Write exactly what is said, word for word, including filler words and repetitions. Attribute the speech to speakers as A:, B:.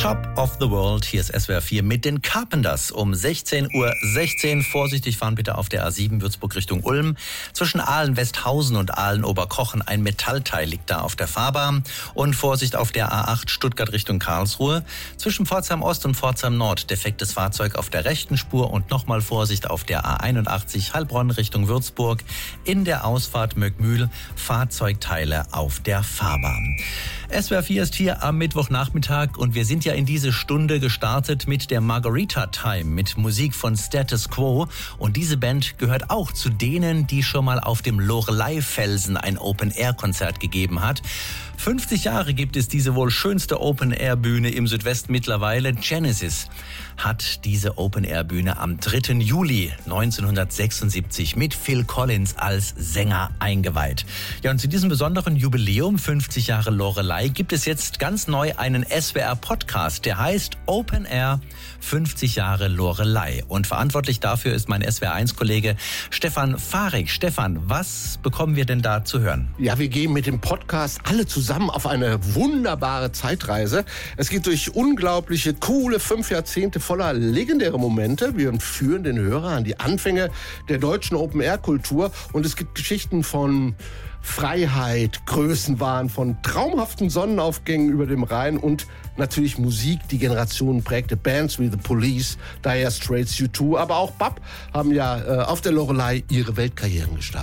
A: Top of the World, hier ist S W R vier mit den Carpenters um sechzehn Uhr sechzehn. Vorsichtig fahren bitte auf der A sieben Würzburg Richtung Ulm. Zwischen Aalen-Westhausen und Aalen-Oberkochen ein Metallteil liegt da auf der Fahrbahn. Und Vorsicht auf der A acht Stuttgart Richtung Karlsruhe. Zwischen Pforzheim Ost und Pforzheim Nord defektes Fahrzeug auf der rechten Spur. Und nochmal Vorsicht auf der A einundachtzig Heilbronn Richtung Würzburg. In der Ausfahrt Möckmühl Fahrzeugteile auf der Fahrbahn. S W R vier ist hier am Mittwochnachmittag und wir sind ja in diese Stunde gestartet mit der Margarita Time, mit Musik von Status Quo. Und diese Band gehört auch zu denen, die schon mal auf dem Loreley-Felsen ein Open-Air-Konzert gegeben hat. fünfzig Jahre gibt es diese wohl schönste Open-Air-Bühne im Südwesten mittlerweile. Genesis hat diese Open-Air-Bühne am dritten Juli neunzehnhundertsechsundsiebzig mit Phil Collins als Sänger eingeweiht. Ja, und zu diesem besonderen Jubiläum, fünfzig Jahre Loreley, gibt es jetzt ganz neu einen S W R-Podcast, der heißt Open Air fünfzig Jahre Loreley. Und verantwortlich dafür ist mein S W R eins Kollege Stefan Fahrig. Stefan, was bekommen wir denn da zu hören?
B: Ja, wir gehen mit dem Podcast alle zusammen auf eine wunderbare Zeitreise. Es geht durch unglaubliche, coole fünf Jahrzehnte voller legendäre Momente. Wir führen den Hörer an die Anfänge der deutschen Open-Air-Kultur. Und es gibt Geschichten von Freiheit, Größenwahn, von traumhaften Sonnenaufgängen über dem Rhein und natürlich Musik, die Generationen prägte. Bands wie The Police, Dire Straits, U zwei, aber auch B A P haben ja äh, auf der Loreley ihre Weltkarrieren gestartet.